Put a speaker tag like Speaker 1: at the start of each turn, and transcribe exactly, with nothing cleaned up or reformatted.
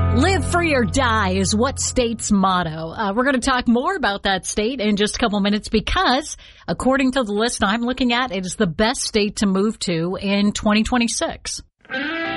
Speaker 1: Live free or die is what state's motto. Uh, we're going to talk more about that state in just a couple minutes because, according to the list I'm looking at, it is the best state to move to in twenty twenty-six.